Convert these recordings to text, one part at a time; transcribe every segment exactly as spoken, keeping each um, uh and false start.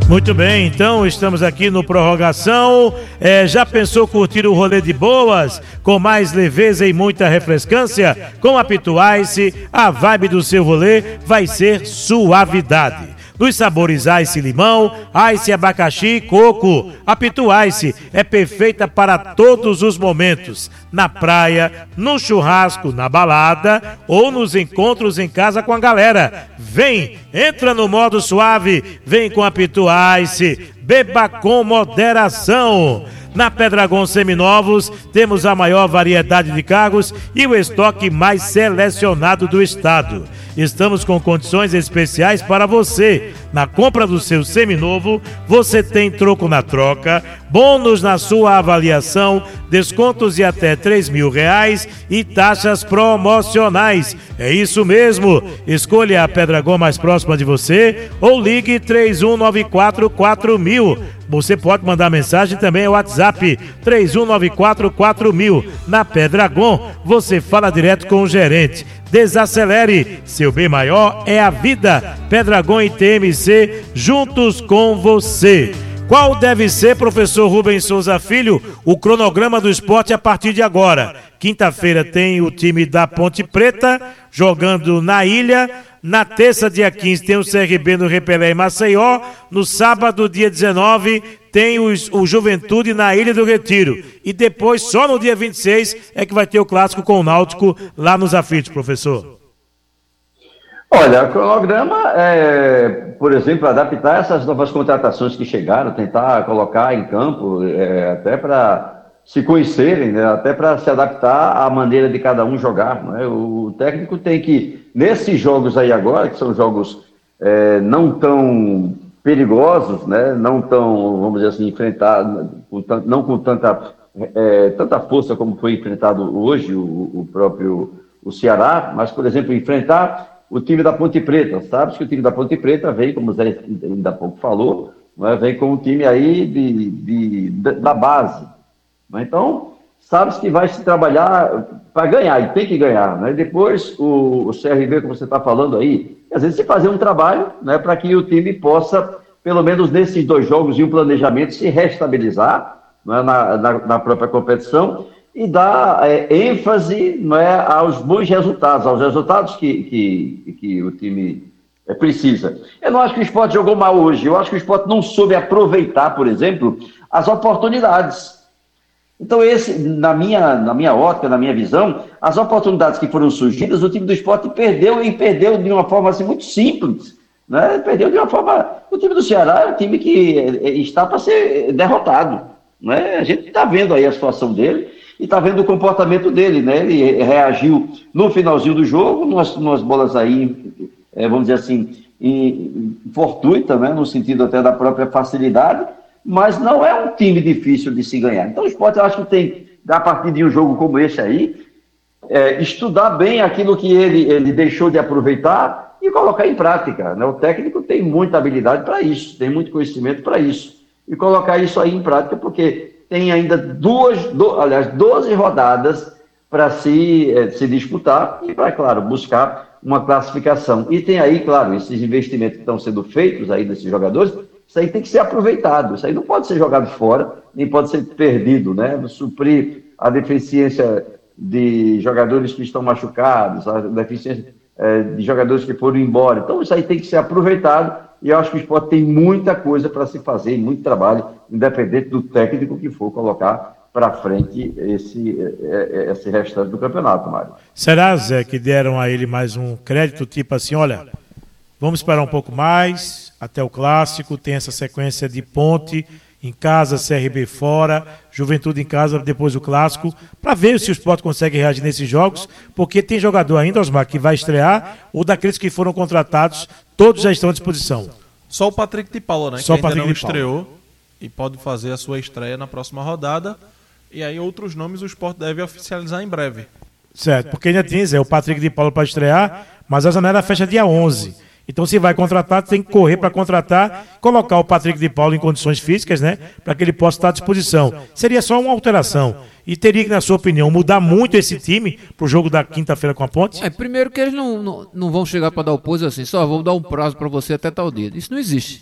Muito bem, então estamos aqui no Prorrogação. É, já pensou curtir o rolê de boas, com mais leveza e muita refrescância? Com a Pitu Ice, a vibe do seu rolê vai ser suavidade. Dos sabores Ice limão, Ice abacaxi e coco. A Pitu Ice é perfeita para todos os momentos. Na praia, no churrasco, na balada ou nos encontros em casa com a galera. Vem, entra no modo suave, vem com a Pitu Ice. Beba com moderação. Na Pedragon Seminovos, temos a maior variedade de carros e o estoque mais selecionado do estado. Estamos com condições especiais para você. Na compra do seu seminovo, você tem troco na troca, bônus na sua avaliação, descontos de até três mil reais e taxas promocionais. É isso mesmo. Escolha a Pedragon mais próxima de você ou ligue três um nove quatro quatro mil. Você pode mandar mensagem também ao WhatsApp três um nove quatro quatro mil. Na Pedragon, você fala direto com o gerente. Desacelere, seu bem maior é a vida. Pedragon e T M C juntos com você. Qual deve ser, professor Rubens Souza Filho, o cronograma do esporte a partir de agora? Quinta-feira tem o time da Ponte Preta jogando na ilha. Na terça, dia quinze, tem o C R B no Repelé em Maceió. No sábado, dia dezenove, tem os, o Juventude na Ilha do Retiro. E depois, só no dia vinte e seis, é que vai ter o clássico com o Náutico lá nos Aflitos, professor. Olha, o cronograma é, por exemplo, adaptar essas novas contratações que chegaram, tentar colocar em campo, é, até para se conhecerem, né, até para se adaptar à maneira de cada um jogar. Né? O técnico tem que, nesses jogos aí agora, que são jogos é, não tão perigosos, né, não tão, vamos dizer assim, enfrentar, com, não com tanta, é, tanta força como foi enfrentado hoje o, o próprio o Ceará, mas, por exemplo, enfrentar o time da Ponte Preta. Sabe que o time da Ponte Preta vem, como o Zé ainda há pouco falou, né, vem com um time aí de, de, de, da base. Então, sabe-se que vai se trabalhar para ganhar, e tem que ganhar. Né? Depois, o, o C R B, como você está falando aí, às vezes se fazer um trabalho, né, para que o time possa, pelo menos nesses dois jogos e um planejamento, se restabilizar, né, na, na, na própria competição e dar é, ênfase, né, aos bons resultados, aos resultados que, que, que o time é, precisa. Eu não acho que o Sport jogou mal hoje, eu acho que o Sport não soube aproveitar, por exemplo, as oportunidades. Então, esse, na minha, na minha ótica, na minha visão, as oportunidades que foram surgidas, o time do Sport perdeu, e perdeu de uma forma assim, muito simples. Né? Perdeu de uma forma... O time do Ceará é um time que está para ser derrotado. Né? A gente está vendo aí a situação dele e está vendo o comportamento dele. Né? Ele reagiu no finalzinho do jogo, umas, umas bolas aí, é, vamos dizer assim, fortuita, né? No sentido até da própria facilidade, mas não é um time difícil de se ganhar. Então o Sport, eu acho que tem, a partir de um jogo como esse aí, é, estudar bem aquilo que ele, ele deixou de aproveitar e colocar em prática. Né? O técnico tem muita habilidade para isso, tem muito conhecimento para isso. E colocar isso aí em prática, porque tem ainda duas, do, aliás, doze rodadas para se, é, se disputar e para, claro, buscar uma classificação. E tem aí, claro, esses investimentos que estão sendo feitos aí desses jogadores. Isso aí tem que ser aproveitado, isso aí não pode ser jogado fora, nem pode ser perdido, né? Suprir a deficiência de jogadores que estão machucados, a deficiência é, de jogadores que foram embora. Então isso aí tem que ser aproveitado e eu acho que o Sport tem muita coisa para se fazer, muito trabalho, independente do técnico que for colocar para frente esse, esse restante do campeonato, Mário. Será, Zé, que deram a ele mais um crédito, tipo assim, olha, vamos esperar um pouco mais até o clássico, tem essa sequência de Ponte em casa, C R B fora, Juventude em casa, depois o clássico, para ver se o Sport consegue reagir nesses jogos, porque tem jogador ainda, Osmar, que vai estrear, ou daqueles que foram contratados, todos já estão à disposição. Só o Patrick de Paula, né? Só que o ainda Patrick não de Paula. estreou e pode fazer a sua estreia na próxima rodada. E aí outros nomes o Sport deve oficializar em breve. Certo, porque ainda tem, Zé, o Patrick de Paula para estrear, mas a janela fecha dia onze. Então, se vai contratar, tem que correr para contratar, colocar o Patrick de Paula em condições físicas, né? Para que ele possa estar à disposição. Seria só uma alteração. E teria que, na sua opinião, mudar muito esse time para o jogo da quinta-feira com a Ponte? É, primeiro que eles não, não, não vão chegar para dar o pouso assim, só vão dar um prazo para você até tal dia. Isso não existe.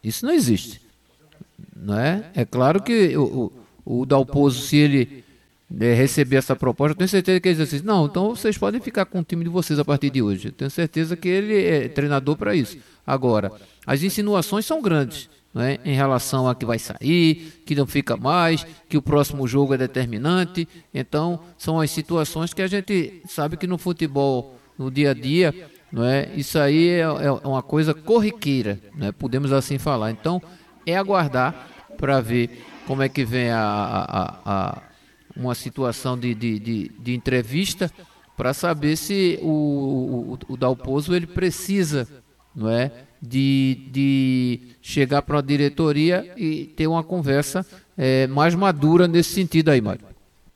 Isso não existe. Não é? É claro que o, o, o Dalpozo, se ele é, receber essa proposta, eu tenho certeza que ele diz assim, não, então vocês podem ficar com o time de vocês a partir de hoje. Eu tenho certeza que ele é treinador para isso. Agora, as insinuações são grandes, não é? Em relação a que vai sair, que não fica mais, que o próximo jogo é determinante. Então, são as situações que a gente sabe que no futebol, no dia a dia, não é? Isso aí é, é uma coisa corriqueira, né? Podemos assim falar. Então, é aguardar para ver como é que vem a, a, a, uma situação de, de, de, de entrevista, para saber se o, o, o Dalpozo ele precisa, não é, de, de chegar para a diretoria e ter uma conversa é, mais madura nesse sentido aí, Mário.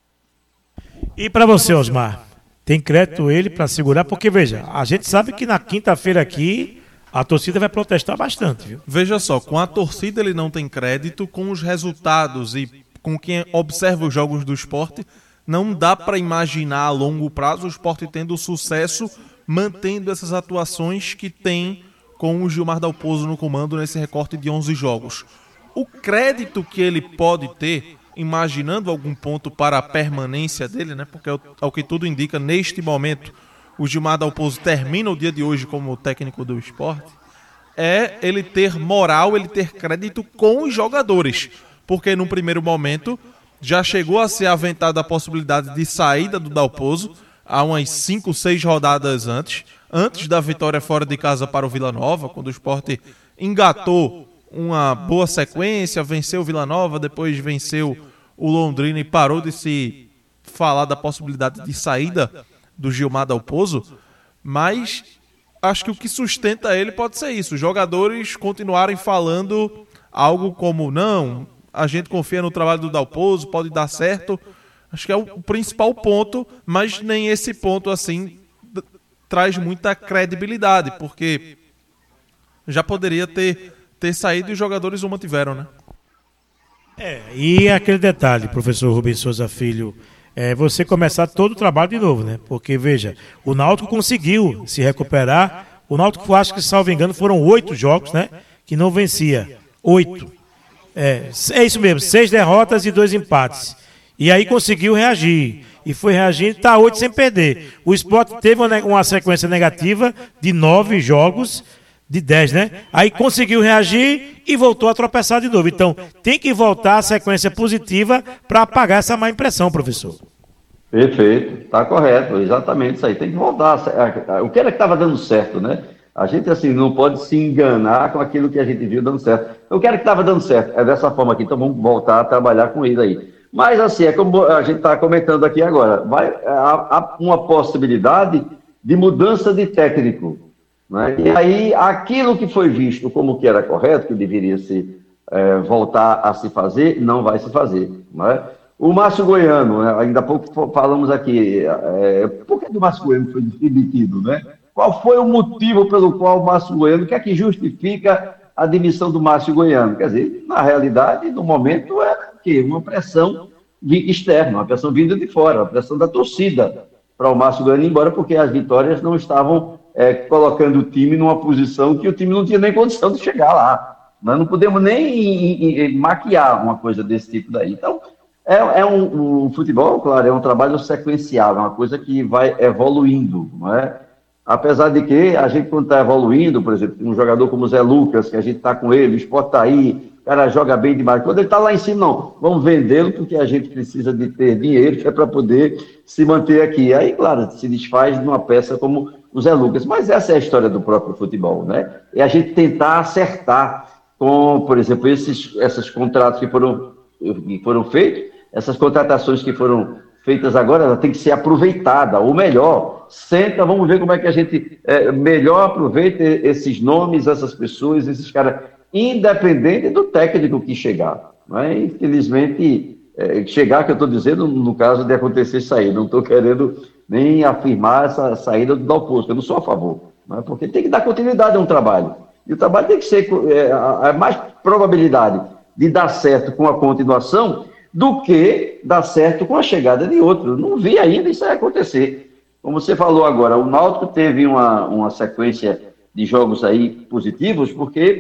E para você, Osmar, tem crédito ele para segurar? Porque, veja, a gente sabe que na quinta-feira aqui a torcida vai protestar bastante, viu? Veja só, com a torcida ele não tem crédito, com os resultados e com quem observa os jogos do Sport, não dá para imaginar a longo prazo o Sport tendo sucesso, mantendo essas atuações que tem com o Gilmar Dalpozo no comando nesse recorte de onze jogos. O crédito que ele pode ter, imaginando algum ponto para a permanência dele, né? Porque ao que tudo indica, neste momento, o Gilmar Dalpozo termina o dia de hoje como técnico do Sport, é ele ter moral, ele ter crédito com os jogadores. Porque no primeiro momento já chegou a ser aventada a possibilidade de saída do Dalpozo há umas cinco, seis rodadas antes, antes da vitória fora de casa para o Vila Nova, quando o Sport engatou uma boa sequência, venceu o Vila Nova, depois venceu o Londrina e parou de se falar da possibilidade de saída do Gilmar Dalpozo, mas acho que o que sustenta ele pode ser isso, os jogadores continuarem falando algo como, não, a gente confia no trabalho do Dalpozo, pode dar certo. Acho que é o principal ponto, mas nem esse ponto assim d- traz muita credibilidade, porque já poderia ter, ter saído e os jogadores o mantiveram, né? É, e aquele detalhe, professor Rubens Souza Filho, é você começar todo o trabalho de novo, né? Porque, veja, o Náutico conseguiu se recuperar, o Náutico, acho que, salvo engano, foram oito jogos, né? Que não vencia, oito. É, é isso mesmo, seis derrotas e dois empates. E aí conseguiu reagir. E foi reagindo, está oito sem perder. O Sport teve uma, uma sequência negativa de nove jogos, de dez, né? Aí conseguiu reagir e voltou a tropeçar de novo. Então, tem que voltar à sequência positiva para apagar essa má impressão, professor. Perfeito, está correto, exatamente isso aí. Tem que voltar. O que era que estava dando certo, né? A gente, assim, não pode se enganar com aquilo que a gente viu dando certo. O que era que estava dando certo? É dessa forma aqui, então vamos voltar a trabalhar com isso aí. Mas, assim, é como a gente está comentando aqui agora, vai, há, há uma possibilidade de mudança de técnico, né? E aí, aquilo que foi visto como que era correto, que deveria se é, voltar a se fazer, não vai se fazer, né? O Márcio Goiano, né? Ainda há pouco falamos aqui, é, por que o Márcio Goiano foi demitido, né? Qual foi o motivo pelo qual o Márcio Goiano, o que é que justifica a demissão do Márcio Goiano? Quer dizer, na realidade, no momento, é que uma pressão externa, uma pressão vinda de fora, uma pressão da torcida para o Márcio Goiano ir embora, porque as vitórias não estavam é, colocando o time numa posição que o time não tinha nem condição de chegar lá. Nós não podemos nem em, em, maquiar uma coisa desse tipo daí. Então, é, é um, um futebol, claro, é um trabalho sequencial, é uma coisa que vai evoluindo, não é? Apesar de que a gente, quando está evoluindo, por exemplo, um jogador como o Zé Lucas, que a gente está com ele, o Sport está aí, o cara joga bem demais. Quando ele está lá em cima, não, vamos vendê-lo porque a gente precisa de ter dinheiro que é para poder se manter aqui. Aí, claro, se desfaz de uma peça como o Zé Lucas. Mas essa é a história do próprio futebol, né? É a gente tentar acertar com, por exemplo, esses, esses contratos que foram, que foram feitos, essas contratações que foram feitas agora, ela tem que ser aproveitada, ou melhor, senta, vamos ver como é que a gente é, melhor aproveita esses nomes, essas pessoas, esses caras, independente do técnico que chegar. Né? Infelizmente, é, chegar, que eu estou dizendo, no caso de acontecer sair, não estou querendo nem afirmar essa saída do Dalpozo, eu não sou a favor, né? Porque tem que dar continuidade a um trabalho, e o trabalho tem que ser, é, a, a mais probabilidade de dar certo com a continuação do que dar certo com a chegada de outro. Eu não vi ainda isso acontecer. Como você falou agora, o Náutico teve uma, uma sequência de jogos aí positivos, porque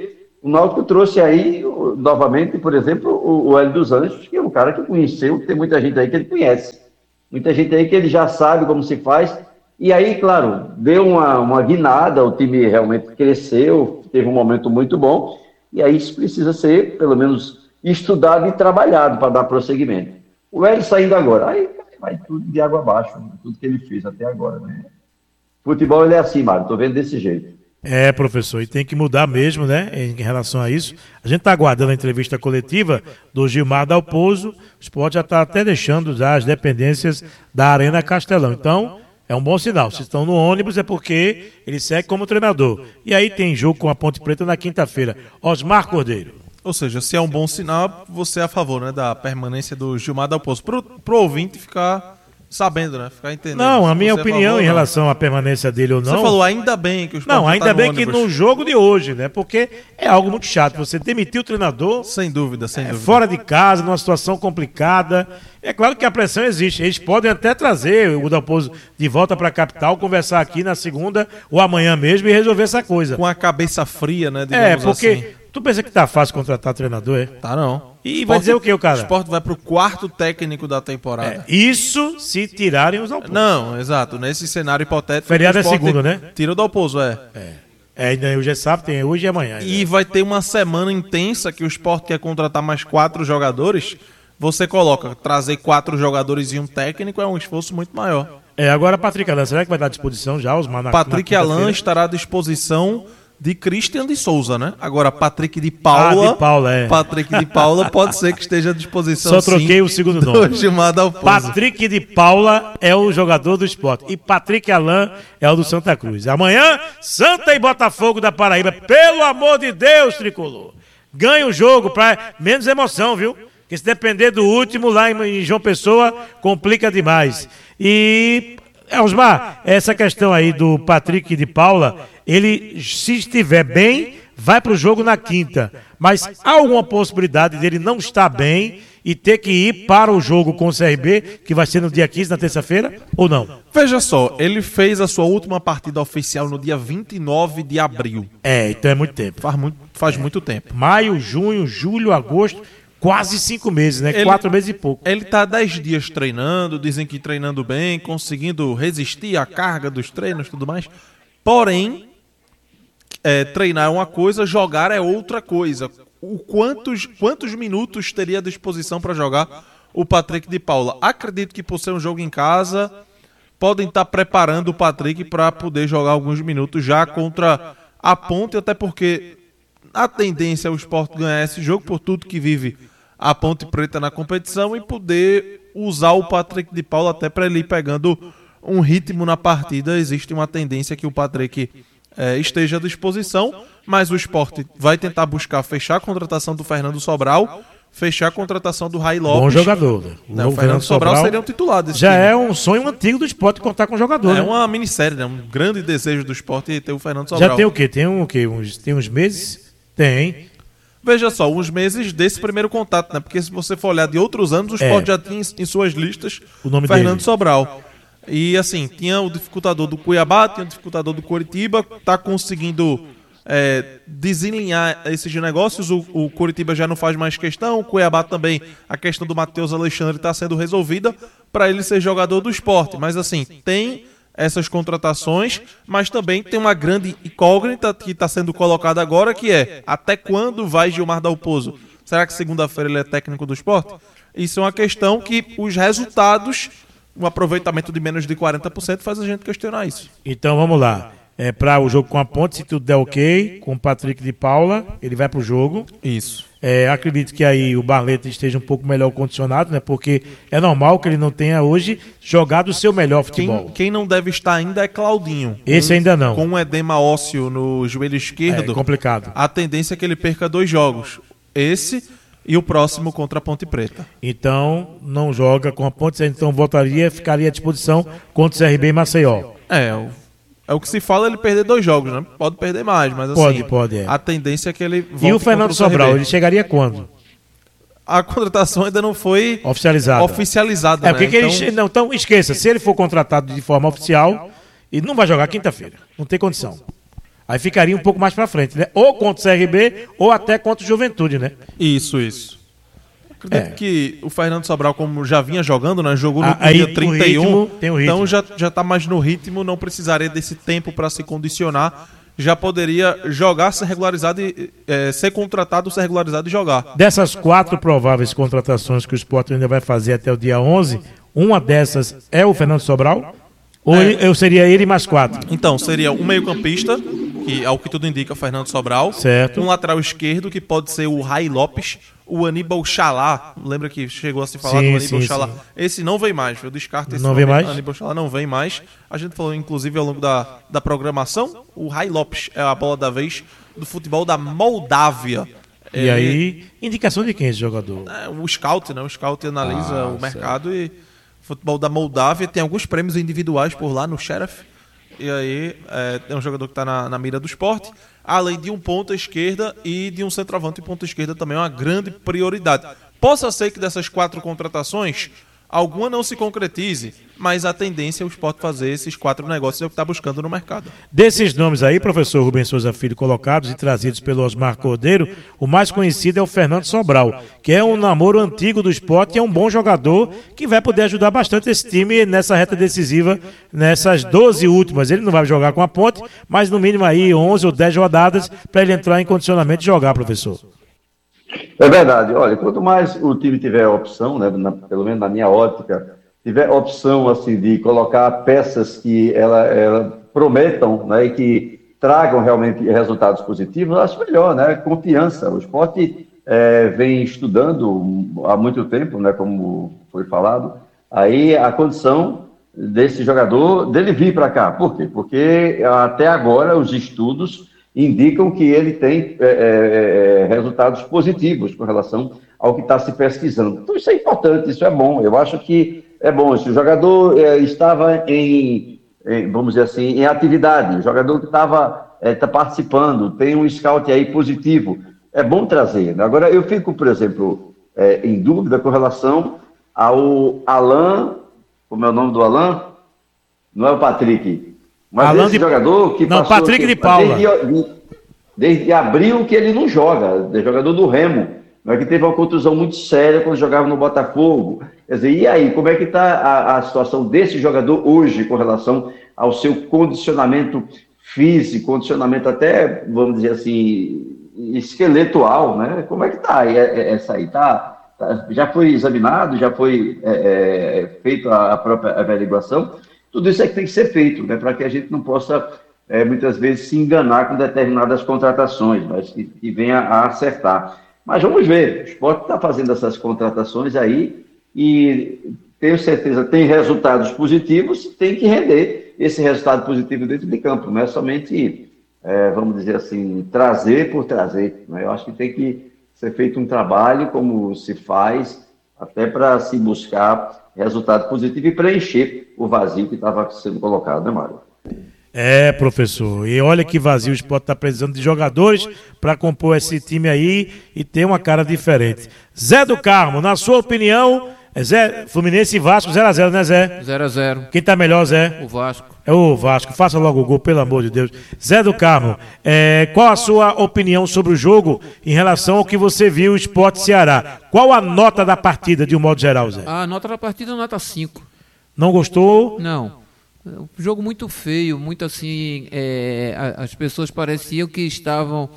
O Náutico trouxe aí, novamente, por exemplo, o, o Hélio dos Anjos, que é um cara que conheceu, tem muita gente aí que ele conhece. Muita gente aí que ele já sabe como se faz. E aí, claro, deu uma, uma guinada, o time realmente cresceu, teve um momento muito bom. E aí isso precisa ser, pelo menos, estudado e trabalhado para dar prosseguimento. O Hélio saindo agora, aí vai tudo de água abaixo, tudo que ele fez até agora, né? Futebol, ele é assim, Mário, estou vendo desse jeito. É, professor, e tem que mudar mesmo, né, em relação a isso. A gente está aguardando a entrevista coletiva do Gilmar Dalpozo. O Sport já está até deixando já as dependências da Arena Castelão. Então, é um bom sinal. Se estão no ônibus é porque ele segue como treinador. E aí tem jogo com a Ponte Preta na quinta-feira. Osmar Cordeiro. Ou seja, se é um bom sinal, você é a favor, né, da permanência do Gilmar Dalpozo. Pro, pro ouvinte ficar sabendo, né? Ficar entendendo. Não, a minha é opinião favor, em não. relação à permanência dele ou não... Você falou, ainda bem que o Sport Não, ainda tá no bem ônibus. que no jogo de hoje, né? Porque é algo muito chato. Você demitir o treinador... Sem dúvida, sem é, dúvida. fora de casa, numa situação complicada. É claro que a pressão existe. Eles podem até trazer o Dalpozo de volta para a capital, conversar aqui na segunda ou amanhã mesmo e resolver essa coisa. Com a cabeça fria, né? É, porque... Assim. Tu pensa que tá fácil contratar treinador, é? Tá não. E vai dizer o que, o cara? O Sport vai pro quarto técnico da temporada. É, isso se tirarem os Dalpozo. Não, exato. Nesse cenário hipotético... Feriado o é Sport segunda, né? Tira o Dalpozo, é. É. É, ainda hoje é sábado, tem hoje e amanhã. E vai ter uma semana intensa que o Sport quer contratar mais quatro jogadores. Você coloca, trazer quatro jogadores e um técnico é um esforço muito maior. É, agora Patrick Alan, será que vai dar à disposição já os Manac? Patrick Alan estará à disposição de Christian de Souza, né? Agora, Patrick de Paula... Ah, de Paula, é. Patrick de Paula pode ser que esteja à disposição, Só troquei sim, o segundo nome. do Gilmar Dalpozo. Patrick de Paula é o jogador do Sport. E Patrick Alan é o do Santa Cruz. Amanhã, Santa e Botafogo da Paraíba. Pelo amor de Deus, tricolor. Ganha o jogo para menos emoção, viu? Porque se depender do último lá em João Pessoa, complica demais. E, Osmar, essa questão aí do Patrick de Paula, ele, se estiver bem, vai para o jogo na quinta. Mas há alguma possibilidade dele não estar bem e ter que ir para o jogo com o C R B, que vai ser no dia quinze, na terça-feira, ou não? Veja só, ele fez a sua última partida oficial no dia vinte e nove de abril. É, então é muito tempo. Faz muito, faz é. muito tempo. Maio, junho, julho, agosto... Quase cinco meses, né? Ele, Quatro meses e pouco. Ele tá dez dias treinando, dizem que treinando bem, conseguindo resistir à carga dos treinos e tudo mais. Porém, é, treinar é uma coisa, jogar é outra coisa. O quantos, quantos minutos teria à disposição para jogar o Patrick de Paula? Acredito que por ser um jogo em casa, podem estar preparando o Patrick para poder jogar alguns minutos já contra a Ponte, até porque a tendência é o Sport ganhar esse jogo por tudo que vive a Ponte Preta na competição e poder usar o Patrick de Paula até para ele ir pegando um ritmo na partida. Existe uma tendência que o Patrick é, esteja à disposição, mas o Sport vai tentar buscar fechar a contratação do Fernando Sobral, fechar a contratação do Rai Lopes. Bom jogador. Né? O, o Fernando, Fernando Sobral, Sobral seria um titular desse já time. É um sonho antigo do Sport contar com o jogador. É né? uma minissérie, né? Um grande desejo do Sport ter o Fernando Sobral. Já tem o quê? Tem, um, o quê? Uns, tem uns meses? Tem. Veja só, uns meses desse primeiro contato, né? Porque se você for olhar de outros anos, o Sport é. já tinha em suas listas o nome Fernando dele. Sobral. E assim, tinha o dificultador do Cuiabá, tinha o dificultador do Coritiba, tá conseguindo é, desenlinhar esses negócios. O, o Coritiba já não faz mais questão, o Cuiabá também, a questão do Matheus Alexandre está sendo resolvida para ele ser jogador do Sport. Mas assim, tem essas contratações, mas também tem uma grande incógnita que está sendo colocada agora, que é, até quando vai Gilmar Dalpozo? Será que segunda-feira ele é técnico do Sport? Isso é uma questão que os resultados, um aproveitamento de menos de quarenta por cento faz a gente questionar isso. Então vamos lá. É, para o jogo com a Ponte, se tudo der ok, com o Patrick de Paula, ele vai para o jogo. Isso. É, acredito que aí o Barleta esteja um pouco melhor condicionado, né? Porque é normal que ele não tenha hoje jogado o seu melhor futebol. Quem, quem não deve estar ainda é Claudinho. Esse com, ainda não. Com um edema ósseo no joelho esquerdo. É complicado. A tendência é que ele perca dois jogos. Esse e o próximo contra a Ponte Preta. Então, não joga com a Ponte, então voltaria, ficaria à disposição contra o C R B e Maceió. É, o É o que se fala, ele perder dois jogos, né? Pode perder mais, mas assim... Pode, pode, é. A tendência é que ele volte. E o Fernando Sobral, ele chegaria quando? A contratação ainda não foi... Oficializada. Oficializada, É, porque né? que então... ele... Não, então, esqueça, se ele for contratado de forma oficial, ele não vai jogar quinta-feira. Não tem condição. Aí ficaria um pouco mais pra frente, né? Ou contra o C R B, ou até contra o Juventude, né? Isso, isso. Acredito É. que o Fernando Sobral, como já vinha jogando, né? Jogou no Ah, aí dia trinta e um, o ritmo, tem o ritmo. então já, já tá mais no ritmo, não precisaria desse tempo para se condicionar. Já poderia jogar, ser regularizado e é, ser contratado, ser regularizado e jogar. Dessas quatro prováveis contratações que o Sport ainda vai fazer até o dia onze, uma dessas é o Fernando Sobral? Ou É. ele- eu seria ele mais quatro? Então, seria um meio-campista, que ao que tudo indica, Fernando Sobral. Certo. Um lateral esquerdo, que pode ser o Rai Lopes. O Aníbal Chalá, lembra que chegou a se falar Sim, do Aníbal sim, Chalá? sim. Esse não vem mais, eu descarto esse Não nome. vem mais? Aníbal Chalá não vem mais. A gente falou, inclusive, ao longo da, da programação, o Rai Lopes é a bola da vez do futebol da Moldávia. E Ele- aí, indicação de quem esse jogador? é, o scout, né? O scout analisa Ah, o mercado e futebol da Moldávia tem alguns prêmios individuais por lá no Sheriff. E aí é, é um jogador que está na, na mira do esporte, além de um ponta esquerda e de um centroavante. E ponta esquerda também é uma grande prioridade. Possa ser que dessas quatro contratações alguma não se concretize, mas a tendência é o Sport fazer esses quatro negócios, é o que está buscando no mercado. Desses nomes aí, professor Rubens Souza Filho, colocados e trazidos pelo Osmar Cordeiro, o mais conhecido é o Fernando Sobral, que é um namoro antigo do Sport e é um bom jogador que vai poder ajudar bastante esse time nessa reta decisiva, nessas doze últimas. Ele não vai jogar com a Ponte, mas no mínimo aí onze ou dez rodadas para ele entrar em condicionamento e jogar, professor. É verdade. Olha, quanto mais o time tiver opção, né, na- pelo menos na minha ótica, tiver opção assim de colocar peças que ela, ela prometam, né, e que tragam realmente resultados positivos, eu acho melhor, né? Confiança. O Sport é, vem estudando há muito tempo, né, como foi falado, aí a condição desse jogador dele vir para cá. Por quê? Porque até agora os estudos indicam que ele tem é, é, resultados positivos com relação ao que está se pesquisando. Então isso é importante, isso é bom. Eu acho que é bom. Se o jogador é, estava em, em, vamos dizer assim, em atividade, o jogador que estava é, tá participando, tem um scout aí positivo, é bom trazer. Agora, eu fico, por exemplo, é, em dúvida com relação ao Alan, como é o nome do Alan? Não é o Patrick. Mas Alan esse de... jogador que Não, passou... Patrick que, de Paula. Desde, desde abril que ele não joga, é jogador do Remo, mas que teve uma contusão muito séria quando jogava no Botafogo. Quer dizer, e aí, como é que está a, a situação desse jogador hoje com relação ao seu condicionamento físico, condicionamento até, vamos dizer assim, esqueletual, né? Como é que está essa aí? Tá, tá, já foi examinado, já foi é, é, feita a própria averiguação? Tudo isso é que tem que ser feito, né, para que a gente não possa, é, muitas vezes, se enganar com determinadas contratações, mas que, que venha a acertar. Mas vamos ver, o Sport está fazendo essas contratações aí e tenho certeza tem resultados positivos, tem que render esse resultado positivo dentro de campo, não é somente, é, vamos dizer assim, trazer por trazer. Né? Eu acho que tem que ser feito um trabalho como se faz, até para se buscar resultado positivo e preencher o vazio que estava sendo colocado, né, Mário? É, professor, e olha que vazio, o Sport está precisando de jogadores para compor esse time aí e ter uma cara diferente. Zé do Carmo, na sua opinião, é Zé, Fluminense e Vasco zero a zero, né, Zé? zero a zero. Quem tá melhor, Zé? O Vasco. É o Vasco, faça logo o gol, pelo amor de Deus. Zé do Carmo, é, qual a sua opinião sobre o jogo em relação ao que você viu o Sport Ceará? Qual a nota da partida, de um modo geral, Zé? A nota da partida é nota cinco. Não gostou? Não. Um jogo muito feio, muito assim. É, a- as pessoas pareciam que estavam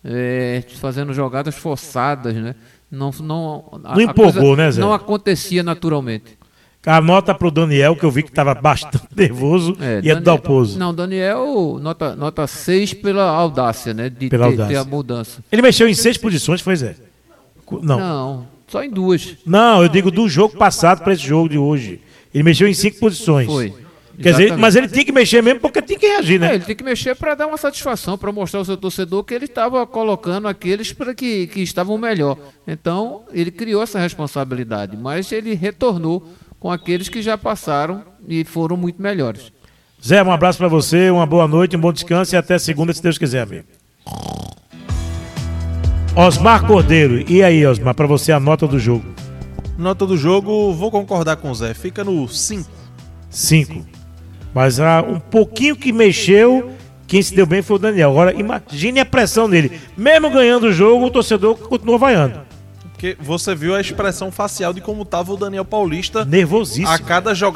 é, fazendo jogadas forçadas, né? Não, não, a- Não a empolgou, coisa né, Zé? Não acontecia naturalmente. A nota pro Daniel, que eu vi que estava bastante nervoso, É, e a do Daniel- Dalpozo. Não, Daniel, nota, nota seis pela audácia, né? De Pela ter, audácia. ter a mudança. Ele mexeu em seis posições, foi, Zé? Não. Não, só em duas. Não, eu digo do jogo passado para esse jogo de hoje. Ele mexeu em cinco posições. Foi. Quer dizer, Exatamente. mas ele tinha que mexer mesmo porque tinha que reagir, É, né? ele tem que mexer para dar uma satisfação, para mostrar ao seu torcedor que ele estava colocando aqueles para que, que estavam melhor. Então, ele criou essa responsabilidade, mas ele retornou com aqueles que já passaram e foram muito melhores. Zé, um abraço para você, uma boa noite, um bom descanso e até segunda, se Deus quiser, amigo. Osmar Cordeiro, e aí, Osmar, para você a nota do jogo? Nota do jogo, vou concordar com o Zé, fica no cinco. Cinco. Mas há um pouquinho que mexeu, quem se deu bem foi o Daniel. Agora, imagine a pressão dele. Mesmo ganhando o jogo, o torcedor continua vaiando. Porque você viu a expressão facial de como estava o Daniel Paulista nervosíssimo a cada jogada